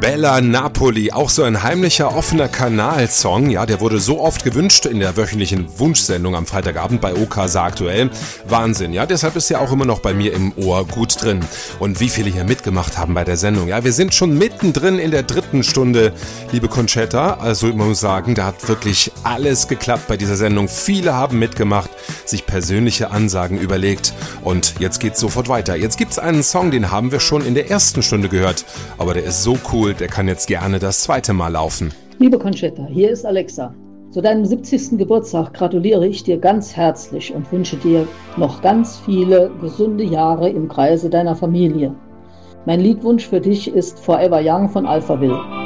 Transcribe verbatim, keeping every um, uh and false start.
Bella Napoli, auch so ein heimlicher, offener Kanalsong. Ja, der wurde so oft gewünscht in der wöchentlichen Wunschsendung am Freitagabend bei O K S A aktuell. Wahnsinn, ja, deshalb ist er auch immer noch bei mir im Ohr gut drin. Und wie viele hier mitgemacht haben bei der Sendung. Ja, wir sind schon mittendrin in der dritten Stunde, liebe Conchetta. Also man muss sagen, da hat wirklich alles geklappt bei dieser Sendung. Viele haben mitgemacht, sich persönliche Ansagen überlegt. Und jetzt geht's sofort weiter. Jetzt gibt's einen Song, den haben wir schon in der ersten Stunde gehört. Aber der ist so cool, der kann jetzt gerne das zweite Mal laufen. Liebe Conchetta, hier ist Alexa. Zu deinem siebzigsten Geburtstag gratuliere ich dir ganz herzlich und wünsche dir noch ganz viele gesunde Jahre im Kreise deiner Familie. Mein Liedwunsch für dich ist Forever Young von Alphaville.